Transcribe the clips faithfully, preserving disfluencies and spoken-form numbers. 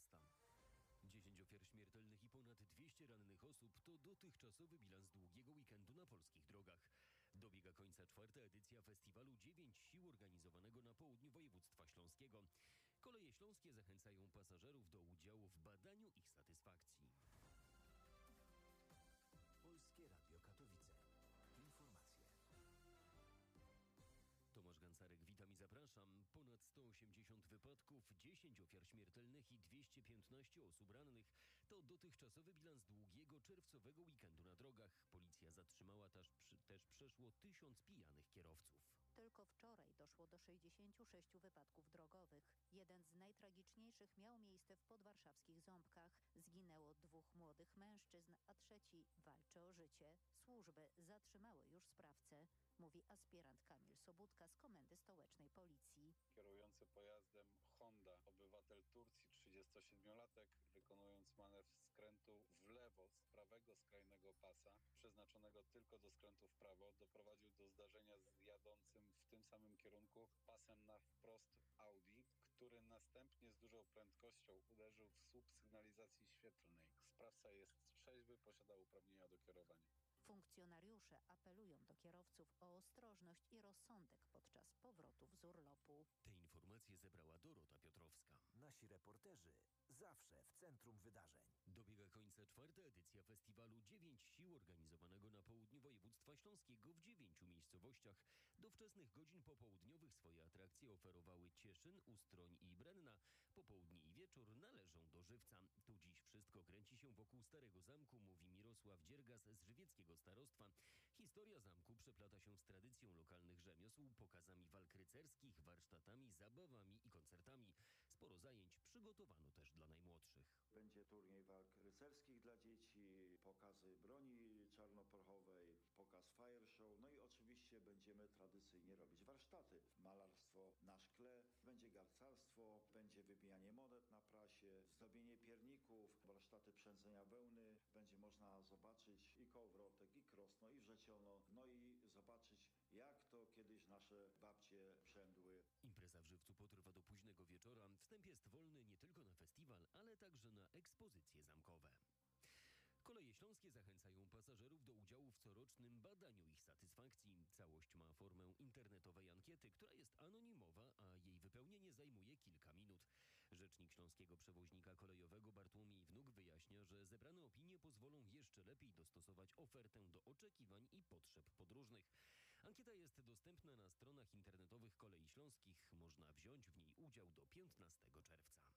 osiemnasta. dziesięć ofiar śmiertelnych i ponad dwieście rannych osób to dotychczasowy bilans długiego weekendu na polskich drogach. Dobiega końca czwarta edycja festiwalu dziewięć sił organizowanego na południu województwa śląskiego. Koleje śląskie zachęcają pasażerów do udziału w badaniu ich satysfakcji. Polskie Radio Katowice. Informacje. Tomasz Gancarek, witam i zapraszam. Ponad sto osiemdziesiąt wypadków, dziesięć ofiar śmiertelnych i dwieście piętnaście osób rannych. To dotychczasowy bilans długiego czerwcowego weekendu na drogach. Policja zatrzymała też, też przeszło tysiąc pijanych kierowców. Tylko wczoraj doszło do sześćdziesięciu sześciu wypadków drogowych. Jeden z najtragiczniejszych miał miejsce w podwarszawskich Ząbkach. Zginęło dwóch młodych mężczyzn, a trzeci walczy o życie. Służby zatrzymały już sprawcę, mówi aspirant Kamil Sobudka z Komendy Stołecznej Policji. Kierujący pojazdem Honda, obywatel Turcji, trzydziestosiedmiolatek, wykonując manewr skrętu w lewo z prawego skrajnego pasa, przeznaczonego tylko do skrętu w prawo, doprowadził do zdarzenia z jadącym w tym samym kierunku pasem na wprost Audi, który następnie z dużą prędkością uderzył w słup sygnalizacji świetlnej. Sprawca jest trzeźwy, posiada uprawnienia do kierowania. Funkcjonariusze apelują do kierowców o ostrożność i rozsądek podczas powrotów z urlopu. Te informacje zebrała Dorota Piotrowska. Nasi reporterzy zawsze w centrum wydarzeń. Dobiega końca czwarta edycja festiwalu dziewięć sił organizowanego na południu województwa śląskiego w dziewięciu miejscowościach. Do wczesnych godzin popołudniowych swoje atrakcje oferowały Cieszyn, Ustroń i Brenna. Popołudnie i wieczór należą do Żywca. Tu dziś wszystko kręci się wokół Starego Zamku, mówi Mirosław Dziergas z żywieckiego starostwa. Historia zamku przeplata się z tradycją lokalnych rzemiosł, pokazami walk rycerskich, warsztatami, zabawami i koncertami. Sporo zajęć przygotowano też dla najmłodszych. Będzie turniej walk rycerskich dla dzieci, pokazy broni czarnoprochowej, pokaz fire show, no i oczywiście będziemy tradycyjnie robić warsztaty. Malarstwo na szkle, będzie garcarstwo, będzie wybijanie monet na prasie, zdobienie pierników, warsztaty przędzenia wełny. Będzie można zobaczyć i kołowrotek, i krosno, i wrzeciono, no i zobaczyć, jak to kiedyś nasze babcie przędły. Impreza w Żywcu potrwa do późnego wieczora. Wstęp jest wolny nie tylko na festiwal, ale także na ekspozycje zamkowe. Koleje śląskie zachęcają pasażerów do udziału w corocznym badaniu ich satysfakcji. Całość ma formę internetowej ankiety, która jest anonimowa, a jej wypełnienie zajmuje kilka minut. Rzecznik śląskiego przewoźnika kolejowego Bartłomiej Wnuk wyjaśnia, że zebrane opinie pozwolą jeszcze lepiej dostosować ofertę do oczekiwań i potrzeb podróżnych. Ankieta jest dostępna na stronach internetowych Kolei Śląskich. Można wziąć w niej udział do piętnastego czerwca.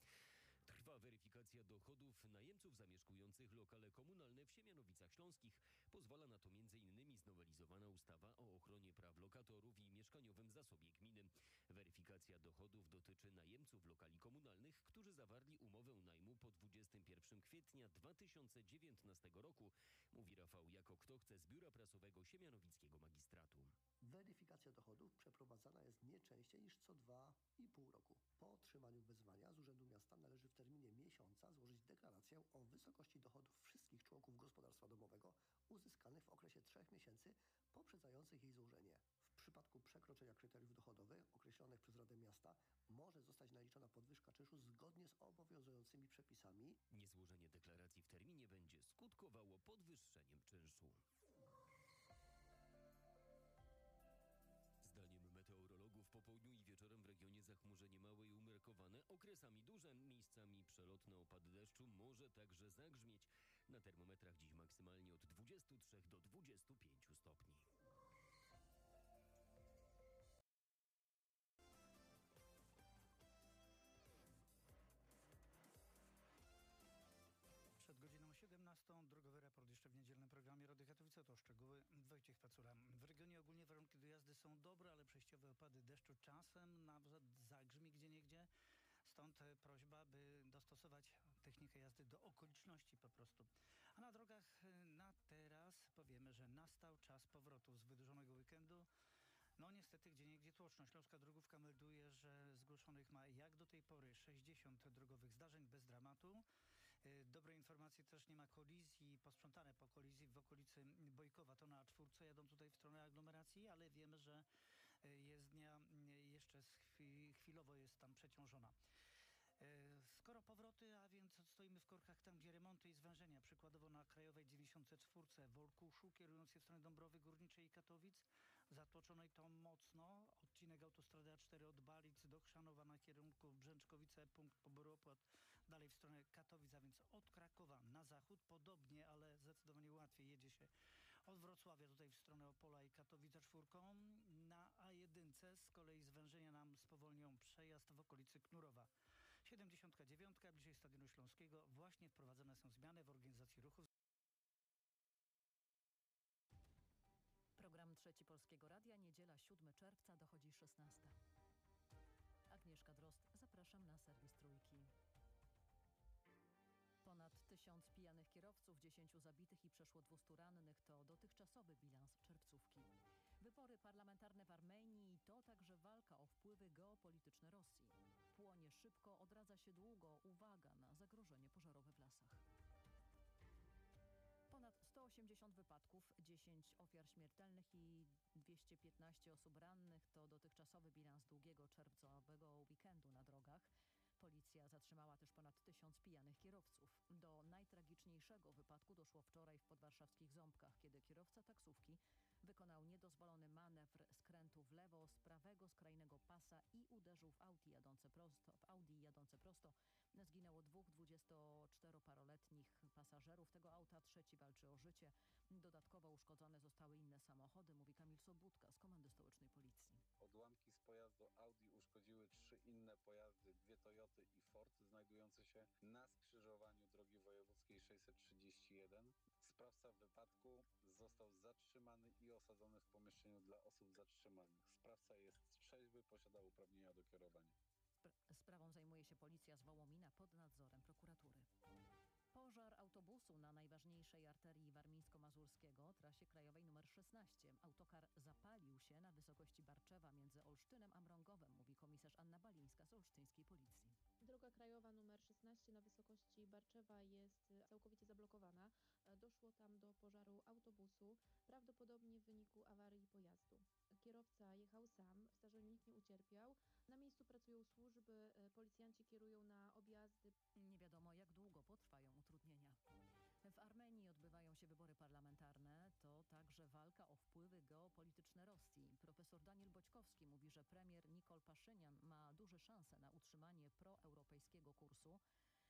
Trwa weryfikacja dochodów najemców zamieszkujących lokale komunalne w Siemianowicach Śląskich. Pozwala na to między innymi znowelizowana ustawa o ochronie praw lokatorów i mieszkaniowym zasobie gminy. Weryfikacja dochodów dotyczy najemców lokali komunalnych, którzy zawarli umowę najmu po dwudziestego pierwszego kwietnia dwa tysiące dziewiętnastego roku, mówi Rafał Jako, kto chce z biura prasowego Siemianowickiego Magistratu. Weryfikacja dochodów przeprowadzana jest nie częściej niż co dwa i pół roku. Po otrzymaniu wezwania z Urzędu Miasta należy w terminie miesiąca złożyć deklarację o wysokości dochodów wszystkich członków gospodarstwa domowego uzyskanych w okresie trzech miesięcy poprzedzających jej złożenie. W przypadku przekroczenia kryteriów dochodowych określonych przez Radę Miasta może zostać naliczona podwyżka czynszu zgodnie z obowiązującymi przepisami. Niezłożenie deklaracji w terminie będzie skutkowało podwyższeniem czynszu. Zdaniem meteorologów po południu i wieczorem w regionie zachmurzenie małe i umiarkowane, okresami duże, miejscami przelotne opady deszczu, może także zagrzmieć. Na termometrach dziś maksymalnie od dwudziestu trzech do dwudziestu pięciu stopni. Przed godziną siedemnastą drogowy raport jeszcze w niedzielnym programie Rady Katowice. To szczegóły. Wojciech Pacula. W regionie ogólnie warunki do jazdy są dobre, ale przejściowe opady deszczu czasem nawet zagrzmi gdzieniegdzie. Stąd prośba, by dostosować technikę jazdy do okoliczności po prostu. A na drogach na teraz powiemy, że nastał czas powrotów z wydłużonego weekendu. No niestety gdzieniegdzie tłoczno. Śląska Drogówka melduje, że zgłoszonych ma jak do tej pory sześćdziesiąt drogowych zdarzeń bez dramatu. Dobre informacje, też nie ma kolizji, posprzątane po kolizji w okolicy Bojkowa. To na czwórce jadą tutaj w stronę aglomeracji, ale wiemy, że jezdnia jeszcze chwilowo jest tam przeciążona. Z Skoro powroty, a więc stoimy w korkach tam, gdzie remonty i zwężenia. Przykładowo na Krajowej dziewięćdziesiąt cztery w Olkuszu, kierując się w stronę Dąbrowy Górniczej i Katowic. Zatłoczonej to mocno. Odcinek autostrady A cztery od Balic do Chrzanowa na kierunku Brzęczkowice, punkt poboru opłat. Dalej w stronę Katowic, a więc od Krakowa na zachód. Podobnie, ale zdecydowanie łatwiej jedzie się od Wrocławia tutaj w stronę Opola i Katowice czwórką. Na A jeden z kolei zwężenia nam spowolnią przejazd w okolicy Knurowa. siedemdziesiąt dziewięć bliżej Stadionu Śląskiego. Właśnie wprowadzone są zmiany w organizacji ruchu. Program Trzeci Polskiego Radia, niedziela siódmego czerwca, dochodzi szesnasta. Agnieszka Drozd, zapraszam na serwis Trójki. Ponad tysiąc pijanych kierowców, dziesięciu zabitych i przeszło dwustu rannych to dotychczasowy bilans czerwcówki. Wybory parlamentarne w Armenii i to także walka o wpływy geopolityczne Rosji. Płonie szybko, odradza się długo. Uwaga na zagrożenie pożarowe w lasach. Ponad sto osiemdziesiąt wypadków, dziesięć ofiar śmiertelnych i dwieście piętnaście osób rannych to dotychczasowy bilans długiego czerwcowego weekendu na drogach. Policja zatrzymała też ponad tysiąc pijanych kierowców. Do najtragiczniejszego wypadku doszło wczoraj w podwarszawskich Ząbkach, kiedy kierowca taksówki wykonał niedozwolony manewr skrętu w lewo z prawego skrajnego pasa i uderzył w Audi jadące prosto. W Audi jadące prosto zginęło dwóch dwudziestoczteroparoletnich pasażerów tego auta, trzeci walczy o życie. Dodatkowo uszkodzone zostały inne samochody, mówi Kamil Sobudka z Komendy Stołecznej Policji. Odłamki z pojazdu Audi uszkodziły trzy inne pojazdy, dwie Toyoty i Ford, znajdujące się na skrzyżowaniu drogi wojewódzkiej sześćset trzydzieści jeden. Sprawca wypadku został zatrzymany i osadzony w pomieszczeniu dla osób zatrzymanych. Sprawca jest trzeźwy, posiada uprawnienia do kierowania. Sprawą zajmuje się policja z Wołomina pod nadzorem prokuratury. Pożar autobusu na najważniejszej arterii warmińsko-mazurskiego, trasie krajowej nr szesnaście. Autokar zapalił się na wysokości Barczewa między Olsztynem a Mrągowem, mówi komisarz Anna Balińska z olsztyńskiej policji. Droga krajowa nr szesnaście na wysokości Barczewa jest całkowicie zablokowana. Doszło tam do pożaru autobusu, prawdopodobnie w wyniku awarii pojazdu. Kierowca jechał sam, w zdarzeniu nikt nie ucierpiał. Na miejscu pracują służby, policjanci kierują na objazdy. Nie wiadomo, jak długo potrwają utrudnienia. W Armenii odbywają się wybory parlamentarne. To także walka o wpływy geopolityczne Rosji. Profesor Daniel Boćkowski mówi, że premier Nikol Paszynian ma duże szanse na utrzymanie proeuropejskiego kursu.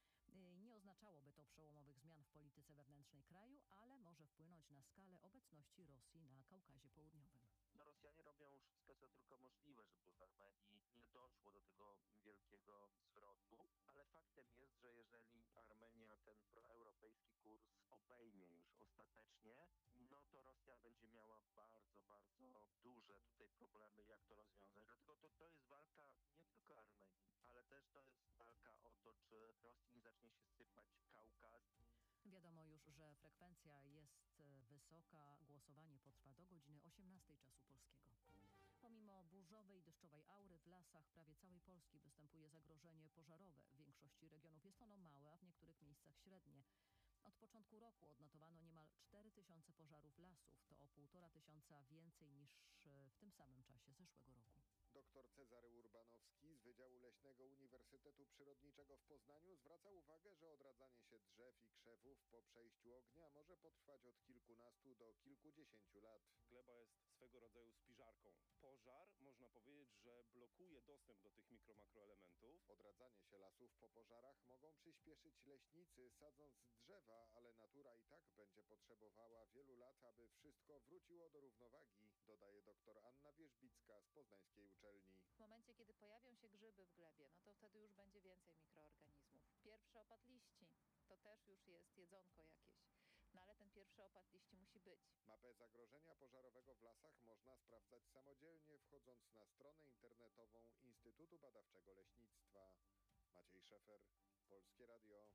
Nie oznaczałoby to przełomowych zmian w polityce wewnętrznej kraju, ale może wpłynąć na skalę obecności Rosji na Kaukazie Południowym. No, Rosjanie robią wszystko, co tylko możliwe, żeby w Armenii nie doszło do tego wielkiego zwrotu, ale faktem jest, że jeżeli Armenia ten proeuropejski kurs obejmie już ostatecznie, no to Rosja będzie miała bardzo, bardzo duże tutaj problemy, jak to rozwiązać. Dlatego to, to jest walka nie tylko Armenii, ale też to jest walka o to, czy Rosji nie zacznie się sypać Kaukaz. Wiadomo już, że frekwencja jest wysoka. Głosowanie potrwa do godziny osiemnastej czasu polskiego. Pomimo burzowej, deszczowej aury w lasach prawie całej Polski występuje zagrożenie pożarowe. W większości regionów jest ono małe, a w niektórych miejscach średnie. Od początku roku odnotowano niemal cztery tysiące pożarów lasów. To o półtora tysiąca więcej niż w tym samym czasie zeszłego roku. Doktor Cezary Urbanowski z Wydziału Leśnego Uniwersytetu Przyrodniczego w Poznaniu zwraca uwagę, że odradzanie się drzew i krzewów po przejściu ognia może potrwać od kilkunastu do kilkudziesięciu lat. Gleba jest swego rodzaju spiżarką. Pożar, można powiedzieć, że blokuje dostęp do tych mikro-makroelementów. Odradzanie się lasów po pożarach mogą przyspieszyć leśnicy, sadząc drzewa, ale natura i tak będzie potrzebowała wielu lat, aby wszystko wróciło do równowagi, dodaje dr Anna Wierzbicka z poznańskiej uczelni. W momencie, kiedy pojawią się grzyby w glebie, no to wtedy już będzie więcej mikroorganizmów. Pierwszy opad liści. To też już jest jedzonko jakieś. No ale ten pierwszy opad liści musi być. Mapę zagrożenia pożarowego w lasach można sprawdzać samodzielnie, wchodząc na stronę internetową Instytutu Badawczego Leśnictwa. Maciej Szefer, Polskie Radio.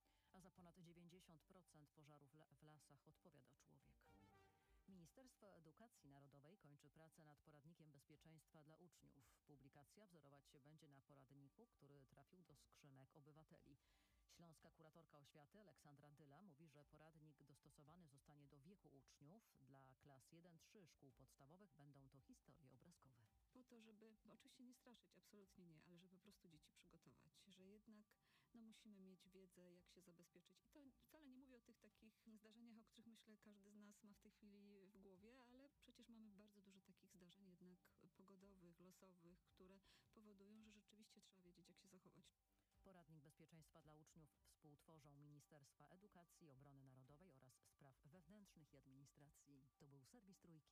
A za ponad dziewięćdziesiąt procent pożarów w lasach odpowiada człowiek. Ministerstwo Edukacji Narodowej kończy pracę nad poradnikiem bezpieczeństwa dla uczniów. Publikacja wzorować się będzie na poradniku, który trafił do skrzynek obywateli. Śląska kuratorka oświaty Aleksandra Dyla mówi, że poradnik dostosowany zostanie do wieku uczniów. Dla klas jeden trzy szkół podstawowych będą to historie obrazkowe. Po to, żeby, bo oczywiście nie straszyć, absolutnie nie, ale żeby po prostu dzieci przygotować, że jednak no, musimy musimy mieć wiedzę, jak się zabezpieczyć. I to wcale nie mówię o tych takich zdarzeniach, o których myślę każdy z nas ma w tej chwili w głowie, ale przecież mamy bardzo dużo takich zdarzeń jednak pogodowych, losowych, które powodują, że rzeczywiście trzeba wiedzieć, jak się zachować. Poradnik bezpieczeństwa dla uczniów współtworzą Ministerstwa Edukacji, Obrony Narodowej oraz Spraw Wewnętrznych i Administracji. To był serwis Trójki.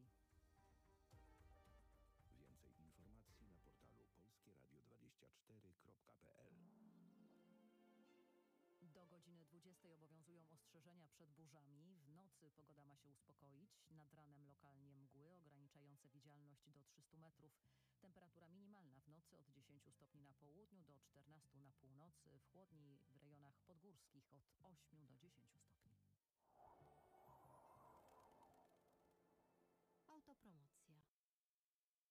Więcej informacji na portalu polskie radio dwadzieścia cztery kropka p l. Do godziny dwudziestej obowiązują ostrzeżenia przed burzami. W nocy pogoda ma się uspokoić. Nad ranem lokalnie mgły ograniczające widzialność do trzystu metrów. Temperatura minimalna w nocy od dziesięciu stopni na południu do czternastu na północy. W chłodni w rejonach podgórskich od ośmiu do dziesięciu stopni. Autopromocja.